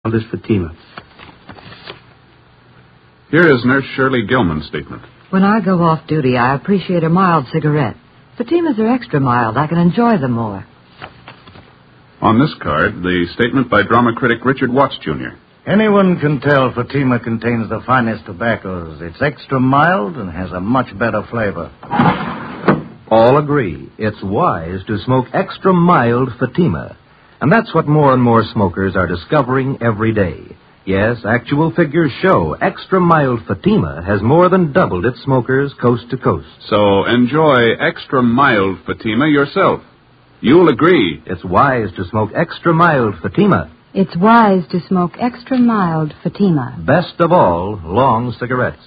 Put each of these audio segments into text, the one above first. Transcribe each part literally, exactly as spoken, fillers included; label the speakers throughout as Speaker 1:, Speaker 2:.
Speaker 1: is Fatima.
Speaker 2: Here is Nurse Shirley Gilman's statement.
Speaker 3: When I go off duty, I appreciate a mild cigarette. Fatimas are extra mild. I can enjoy them more.
Speaker 2: On this card, the statement by drama critic Richard Watts, Junior
Speaker 4: Anyone can tell Fatima contains the finest tobaccos. It's extra mild and has a much better flavor.
Speaker 5: All agree it's wise to smoke extra mild Fatima. And that's what more and more smokers are discovering every day. Yes, actual figures show extra mild Fatima has more than doubled its smokers coast to coast.
Speaker 2: So enjoy extra mild Fatima yourself. You'll agree
Speaker 5: it's wise to smoke extra mild Fatima.
Speaker 6: It's wise to smoke extra mild Fatima.
Speaker 5: Best of all, long cigarettes.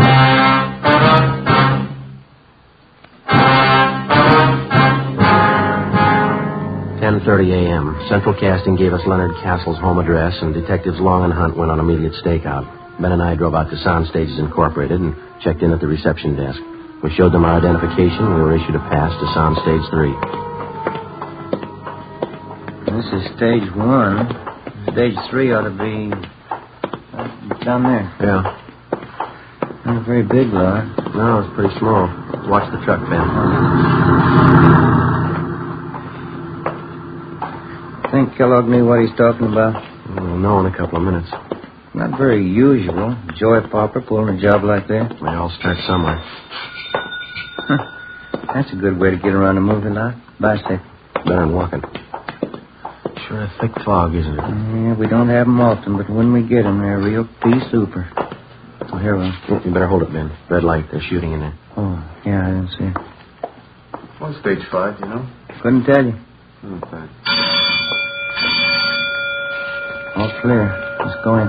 Speaker 5: ten thirty a.m. Central Casting gave us Leonard Castle's home address, and Detectives Long and Hunt went on immediate stakeout. Ben and I drove out to Sound Stages Incorporated and checked in at the reception desk. We showed them our identification, and we were issued a pass to Sound Stage three.
Speaker 7: This is Stage one. Stage three ought to be uh, down there.
Speaker 5: Yeah.
Speaker 7: Not a very big lot.
Speaker 5: No, it's pretty small. Watch the truck, Ben.
Speaker 7: Think Kellogg knew what he's talking about?
Speaker 5: We'll know in a couple of minutes.
Speaker 7: Not very usual. Joy Popper pulling a job like that.
Speaker 5: They all start somewhere.
Speaker 7: Huh. That's a good way to get around a movie lot. Bicycle.
Speaker 5: Better than walking. Sure a thick fog, isn't it?
Speaker 7: Yeah, we don't have 'em often, but when we get 'em, they're real pea super. Oh, here we
Speaker 5: are. You better hold it, Ben. Red light. They're shooting in there.
Speaker 7: Oh, yeah, I didn't see it.
Speaker 8: What's stage five, you know?
Speaker 7: Couldn't tell you.
Speaker 8: Okay.
Speaker 7: All clear. Let's go in.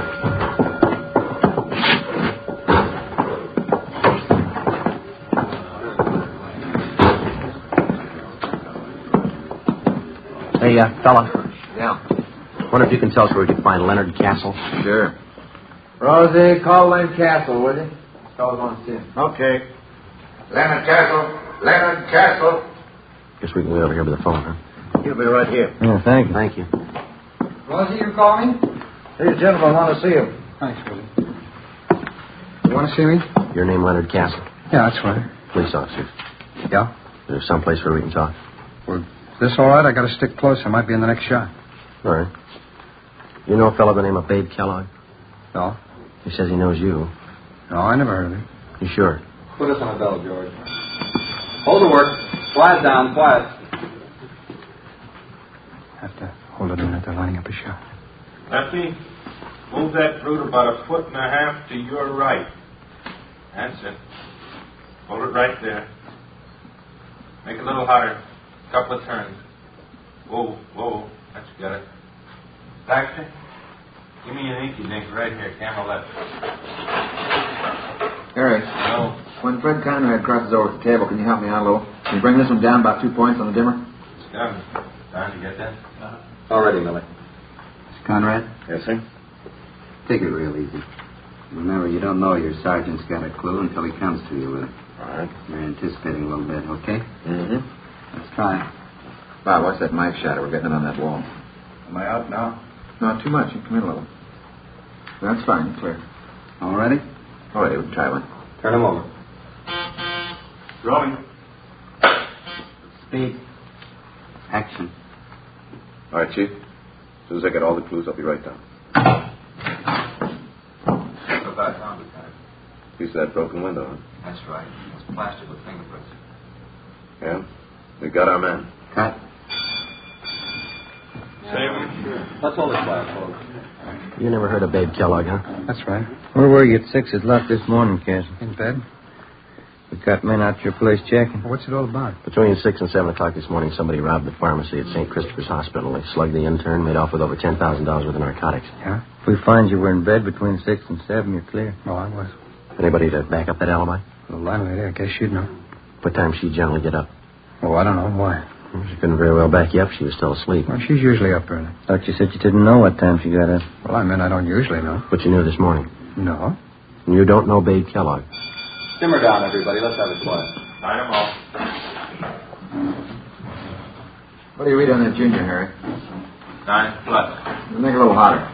Speaker 5: Hey, uh, fella.
Speaker 8: Yeah.
Speaker 5: Wonder if you can tell us where we can find Leonard Castle.
Speaker 8: Sure. Rosie, call Len Castle, will you? This fellow's on to see him.
Speaker 4: Okay.
Speaker 8: Leonard Castle. Leonard Castle.
Speaker 5: Guess we can go over here with the phone, huh?
Speaker 4: He'll be right here.
Speaker 7: Yeah, thank you.
Speaker 5: Thank you.
Speaker 8: Rosie, you call me?
Speaker 4: These gentlemen want to see you.
Speaker 8: Thanks, Willie. You want to see me?
Speaker 5: Your name, Leonard Castle.
Speaker 8: Yeah, that's right.
Speaker 5: Police officer.
Speaker 8: Yeah?
Speaker 5: Is there someplace where we can talk?
Speaker 8: Well, is this all right? I got to stick close. I might be in the next shot.
Speaker 5: All right. You know a fellow by the name of Babe Kellogg?
Speaker 8: No.
Speaker 5: He says he knows you.
Speaker 8: No, I never heard of him.
Speaker 5: You sure?
Speaker 9: Put us on a bell, George. Hold the work. Quiet down, quiet.
Speaker 8: Have to hold it a minute. They're lining up a shot.
Speaker 10: Lefty, move that fruit about a foot and a half to your right. That's it. Hold it right there. Make it a little hotter. Couple of turns. Whoa, whoa. That's got it. Baxter, give me an inky dink right here, camera left.
Speaker 8: Harry.
Speaker 10: No.
Speaker 8: When Fred Conrad crosses over the table, can you help me out a little? Can you bring this one down about two points on the dimmer?
Speaker 10: It's done. Time to get that? Uh-huh.
Speaker 9: Already, Millie.
Speaker 8: Mister Conrad?
Speaker 9: Yes, sir?
Speaker 8: Take it real easy. Remember, you don't know your sergeant's got a clue until he comes to you with it.
Speaker 9: All right.
Speaker 8: You're anticipating a little bit, okay?
Speaker 9: Mm-hmm.
Speaker 8: Let's try it. Bob, watch that knife shadow. We're getting it on that wall.
Speaker 4: Am I out now?
Speaker 8: Not too much. You come in a little. That's fine. You're clear. All ready? All right, we can try one.
Speaker 9: Turn him over.
Speaker 10: Rolling.
Speaker 8: Speed. Action.
Speaker 9: All right, Chief. As soon as I get all the clues, I'll be right down.
Speaker 8: That's what I found it, guys.
Speaker 9: Piece of that broken window, huh?
Speaker 8: That's right. It's plastered with fingerprints.
Speaker 9: Yeah? We got our man.
Speaker 8: Cut.
Speaker 10: Save
Speaker 9: Let's hold it quiet, folks.
Speaker 5: You never heard of Babe Kellogg, huh?
Speaker 8: That's right.
Speaker 7: Where were you at six o'clock this morning, Castle?
Speaker 8: In bed?
Speaker 7: We got men out your place checking.
Speaker 8: What's it all about?
Speaker 5: Between six and seven o'clock this morning, somebody robbed the pharmacy at Saint Christopher's Hospital. They slugged the intern, made off with over ten thousand dollars worth of narcotics.
Speaker 8: Yeah?
Speaker 7: If we find you were in bed between six and seven, you're clear.
Speaker 8: No, I was.
Speaker 5: Anybody to back up that alibi?
Speaker 8: The landlady, I guess she'd know.
Speaker 5: What time she generally get up?
Speaker 8: Oh, I don't know. Why?
Speaker 5: She couldn't very well back you up. She was still asleep.
Speaker 8: Well, she's usually up early.
Speaker 7: Thought you said you didn't know what time she got up.
Speaker 8: Well, I mean, I don't usually know.
Speaker 5: But you knew this morning.
Speaker 8: No.
Speaker 5: And you don't know Babe Kellogg.
Speaker 9: Simmer down, everybody. Let's have it quiet.
Speaker 10: Dynamo.
Speaker 8: What do you read on that junior, Harry?
Speaker 10: Nine plus.
Speaker 8: Make it a little hotter.